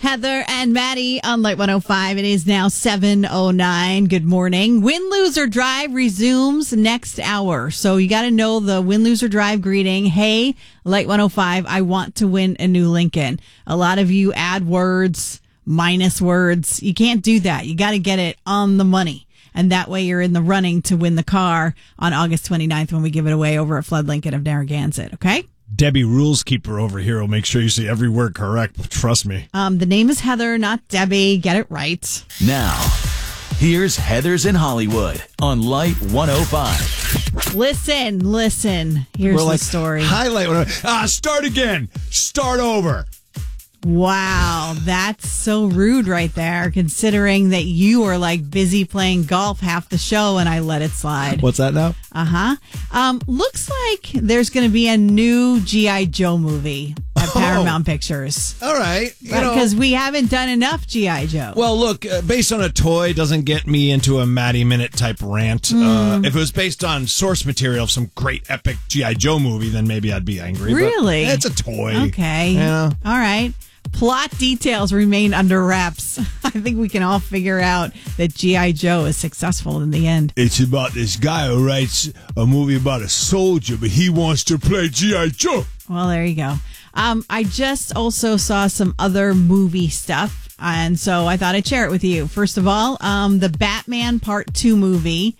Heather and Maddie on Light 105. It is now 7:09. Good morning. Win, lose, or drive resumes next hour. So you got to know the win, lose, or drive greeting. Hey, Light 105, I want to win a new Lincoln. A lot of you add words, minus words. You can't do that. You got to get it on the money. And that way you're in the running to win the car on August 29th when we give it away over at Flood Lincoln of Narragansett. Okay? Debbie Rules Keeper over here will make sure you say every word correct. Trust me. The name is Heather, not Debbie. Get it right. Now, here's Heather's in Hollywood on Light 105. Listen. Here's the story. Highlight. Start again. Start over. Wow, that's so rude right there, considering that you were like busy playing golf half the show and I let it slide. What's that now? Looks like there's going to be a new G.I. Joe movie at Paramount Pictures. All right. Because we haven't done enough G.I. Joe. Well, look, based on a toy doesn't get me into a Maddie Minute type rant. If it was based on source material of some great epic G.I. Joe movie, then maybe I'd be angry. Really? But it's a toy. Okay. All right. Plot details remain under wraps. I think we can all figure out that G.I. Joe is successful in the end. It's about this guy who writes a movie about a soldier, but he wants to play G.I. Joe. Well, there you go. I just also saw some other movie stuff, and so I thought I'd share it with you. First of all, the Batman Part 2 movie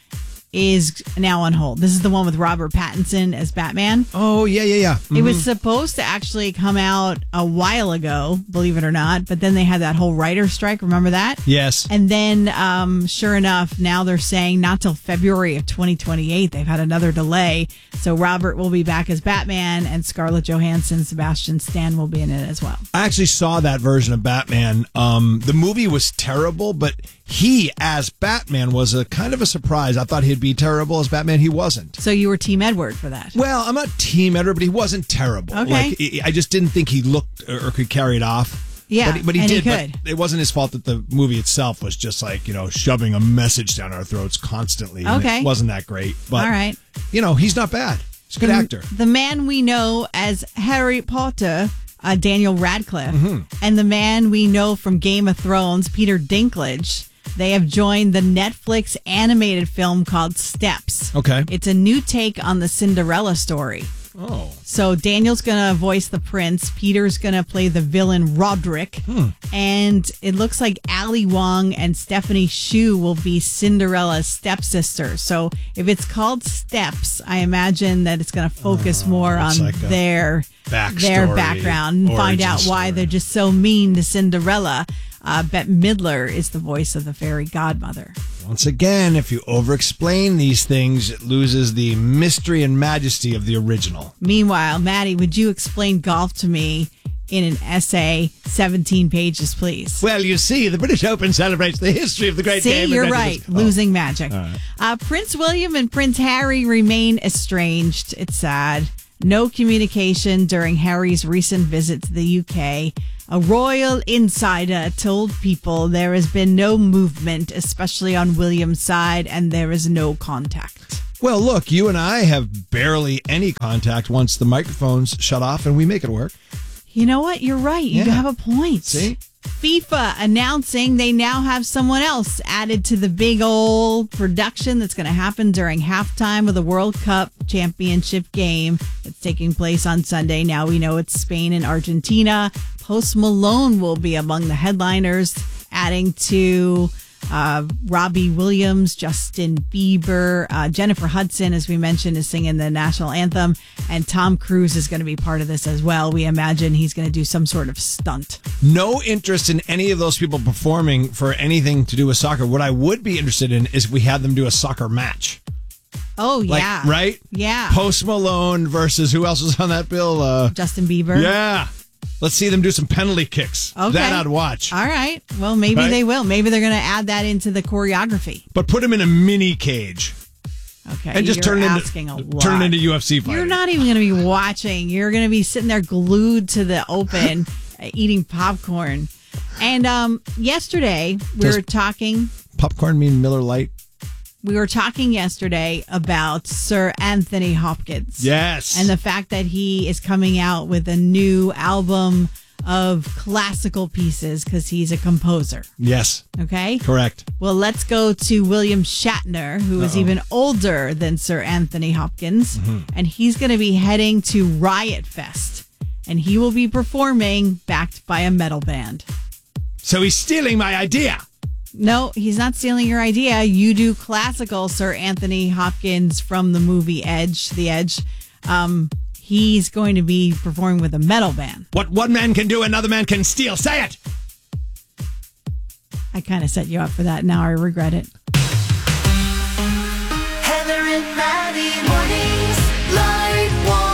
is now on hold. This is the one with Robert Pattinson as Batman. Oh, yeah. Mm-hmm. It was supposed to actually come out a while ago, believe it or not, but then they had that whole writer's strike. Remember that? Yes. And then, sure enough, now they're saying not till February of 2028. They've had another delay. So Robert will be back as Batman, and Scarlett Johansson, Sebastian Stan will be in it as well. I actually saw that version of Batman. The movie was terrible, but he, as Batman, was a kind of a surprise. I thought he'd be terrible as Batman. He wasn't. So you were Team Edward for that? Well, I'm not Team Edward, but he wasn't terrible. Okay. I just didn't think he looked or could carry it off. Yeah, but he did. He could. But it wasn't his fault that the movie itself was just like, shoving a message down our throats constantly. Okay. It wasn't that great. But, all right. He's not bad. He's a good actor. The man we know as Harry Potter, Daniel Radcliffe, and the man we know from Game of Thrones, Peter Dinklage, they have joined the Netflix animated film called Steps. Okay. It's a new take on the Cinderella story. Oh. So Daniel's going to voice the prince. Peter's going to play the villain Roderick. And it looks like Ali Wong and Stephanie Hsu will be Cinderella's stepsisters. So if it's called Steps, I imagine that it's going to focus more on like their background and find out why they're just so mean to Cinderella. Bette Midler is the voice of the fairy godmother. Once again, if you over-explain these things, it loses the mystery and majesty of the original. Meanwhile, Maddie, would you explain golf to me in an essay, 17 pages, please? Well, you see, the British Open celebrates the history of the great game. See, you're right. Losing magic. Right. Prince William and Prince Harry remain estranged. It's sad. No communication during Harry's recent visit to the UK. A royal insider told People there has been no movement, especially on William's side, and there is no contact. Well, look, you and I have barely any contact once the microphones shut off, and we make it work. You know what? You're right. You have a point. See? FIFA announcing they now have someone else added to the big old production that's going to happen during halftime of the World Cup Championship game that's taking place on Sunday. Now we know it's Spain and Argentina. Post Malone will be among the headliners, adding to Robbie Williams, Justin Bieber, Jennifer Hudson, as we mentioned, is singing the national anthem, and Tom Cruise is going to be part of this as well. We imagine he's going to do some sort of stunt. No interest in any of those people performing for anything to do with soccer. What I would be interested in is if we had them do a soccer match. Oh, yeah. Right? Yeah. Post Malone versus who else was on that bill? Justin Bieber. Yeah. Let's see them do some penalty kicks. Okay. That I'd watch. All right. Well, maybe they will. Maybe they're going to add that into the choreography. But put them in a mini cage. Okay. And just turn it into UFC fighting. You're not even going to be watching. You're going to be sitting there glued to the open, eating popcorn. And yesterday, we were talking. Popcorn mean Miller Lite? We were talking yesterday about Sir Anthony Hopkins. Yes. And the fact that he is coming out with a new album of classical pieces because he's a composer. Yes. Okay? Correct. Well, let's go to William Shatner, who is even older than Sir Anthony Hopkins. And he's going to be heading to Riot Fest. And he will be performing backed by a metal band. So he's stealing my idea. No, he's not stealing your idea. You do classical, Sir Anthony Hopkins from the movie The Edge. He's going to be performing with a metal band. What one man can do, another man can steal. Say it. I kind of set you up for that. Now I regret it. Heather and Maddie mornings, Light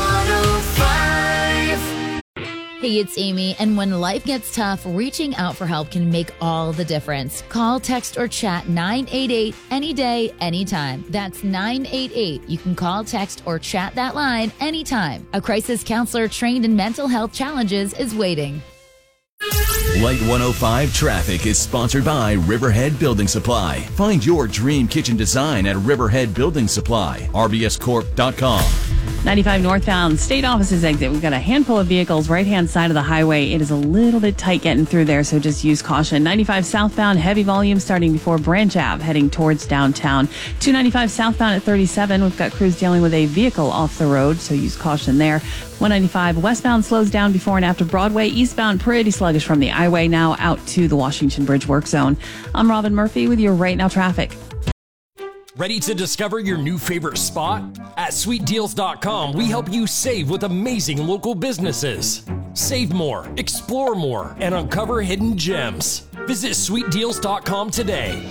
105. Hey, it's Amy, and when life gets tough, reaching out for help can make all the difference. Call, text, or chat 988 any day, anytime. That's 988. You can call, text, or chat that line anytime. A crisis counselor trained in mental health challenges is waiting. Light 105 traffic is sponsored by Riverhead Building Supply. Find your dream kitchen design at Riverhead Building Supply. RBScorp.com. 95 northbound State Offices exit. We've got a handful of vehicles right-hand side of the highway. It is a little bit tight getting through there, so just use caution. 95 southbound, heavy volume starting before Branch Ave, heading towards downtown. 295 southbound at 37. We've got crews dealing with a vehicle off the road, so use caution there. 195 westbound slows down before and after Broadway. Eastbound pretty sluggish from the highway now out to the Washington Bridge work zone. I'm Robin Murphy with your Right Now traffic. Ready to discover your new favorite spot? At sweetdeals.com, we help you save with amazing local businesses. Save more, explore more, and uncover hidden gems. Visit sweetdeals.com today.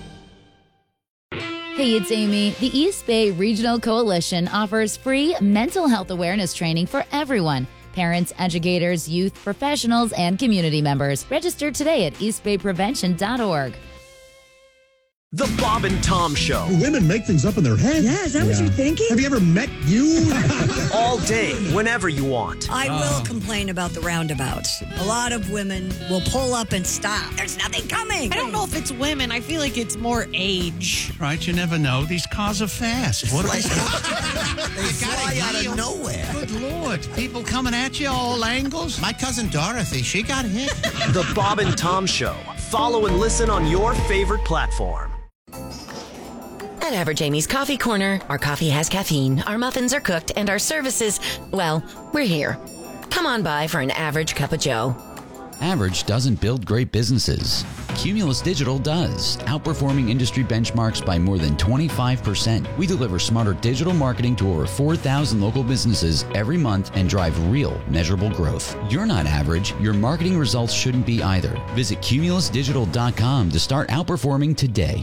Hey, it's Amy. The East Bay Regional Coalition offers free mental health awareness training for everyone. Parents, educators, youth, professionals, and community members. Register today at eastbayprevention.org. The Bob and Tom Show. Women make things up in their head. Yeah, is that what you're thinking? Have you ever met you? All day, whenever you want. I will complain about the roundabouts. A lot of women will pull up and stop. There's nothing coming. I don't know if it's women. I feel like it's more age. Right, you never know. These cars are fast. What They fly out of nowhere. Good Lord. People coming at you all angles. My cousin Dorothy, she got hit. The Bob and Tom Show. Follow and listen on your favorite platform. At Average Amy's Coffee Corner, our coffee has caffeine, our muffins are cooked, and our services, well, we're here. Come on by for an average cup of joe. Average doesn't build great businesses. Cumulus Digital does, outperforming industry benchmarks by more than 25%. We deliver smarter digital marketing to over 4,000 local businesses every month and drive real, measurable growth. You're not average. Your marketing results shouldn't be either. Visit cumulusdigital.com to start outperforming today.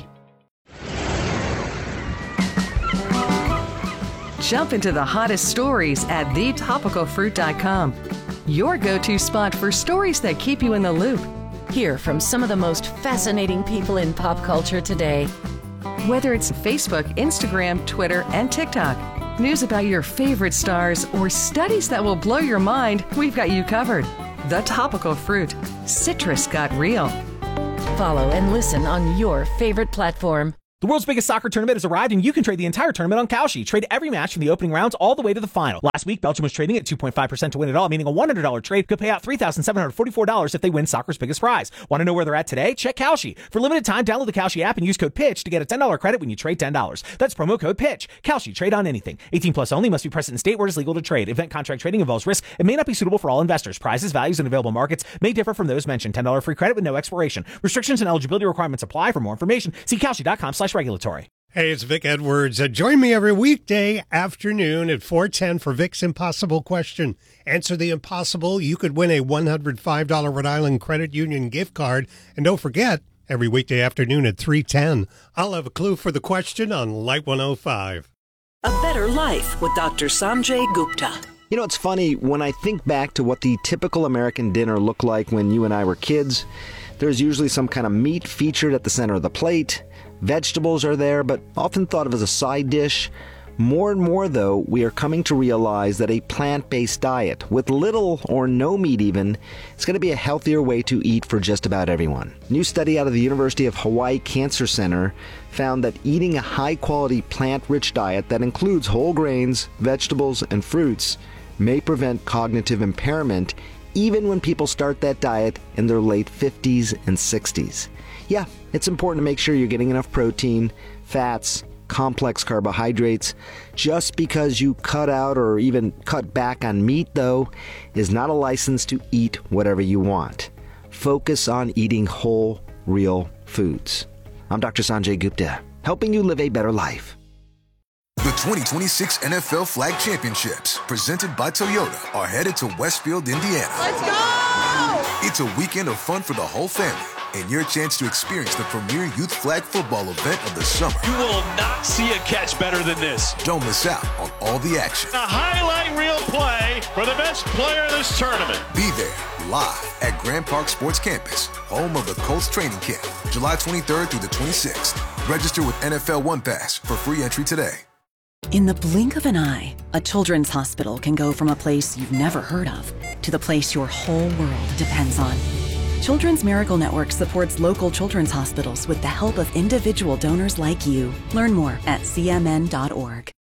Jump into the hottest stories at thetopicalfruit.com. Your go-to spot for stories that keep you in the loop. Hear from some of the most fascinating people in pop culture today. Whether it's Facebook, Instagram, Twitter, and TikTok, news about your favorite stars, or studies that will blow your mind, we've got you covered. The Topical Fruit. Citrus got real. Follow and listen on your favorite platform. The world's biggest soccer tournament has arrived, and you can trade the entire tournament on Kalshi. Trade every match from the opening rounds all the way to the final. Last week, Belgium was trading at 2.5% to win it all, meaning a $100 trade could pay out $3,744 if they win soccer's biggest prize. Want to know where they're at today? Check Kalshi. For limited time, download the Kalshi app and use code PITCH to get a $10 credit when you trade $10. That's promo code PITCH. Kalshi. Trade on anything. 18 plus only. Must be present in state where it is legal to trade. Event contract trading involves risk and may not be suitable for all investors. Prizes, values, and available markets may differ from those mentioned. $10 free credit with no expiration. Restrictions and eligibility requirements apply. For more information, see Kalshi.com/regulatory. Hey, it's Vic Edwards. Join me every weekday afternoon at 4:10 for Vic's Impossible Question. Answer the impossible. You could win a $105 Rhode Island Credit Union gift card. And don't forget, every weekday afternoon at 3:10, I'll have a clue for the question on Light 105. A Better Life with Dr. Sanjay Gupta. You know, it's funny, when I think back to what the typical American dinner looked like when you and I were kids, there's usually some kind of meat featured at the center of the plate. Vegetables are there, but often thought of as a side dish. More and more, though, we are coming to realize that a plant-based diet, with little or no meat even, is going to be a healthier way to eat for just about everyone. A new study out of the University of Hawaii Cancer Center found that eating a high-quality plant-rich diet that includes whole grains, vegetables, and fruits may prevent cognitive impairment even when people start that diet in their late 50s and 60s. Yeah, it's important to make sure you're getting enough protein, fats, complex carbohydrates. Just because you cut out or even cut back on meat, though, is not a license to eat whatever you want. Focus on eating whole, real foods. I'm Dr. Sanjay Gupta, helping you live a better life. The 2026 NFL Flag Championships, presented by Toyota, are headed to Westfield, Indiana. Let's go! It's a weekend of fun for the whole family, and your chance to experience the premier youth flag football event of the summer. You will not see a catch better than this. Don't miss out on all the action. A highlight reel play for the best player of this tournament. Be there, live at Grand Park Sports Campus, home of the Colts training camp, July 23rd through the 26th. Register with NFL One Pass for free entry today. In the blink of an eye, a children's hospital can go from a place you've never heard of to the place your whole world depends on. Children's Miracle Network supports local children's hospitals with the help of individual donors like you. Learn more at cmn.org.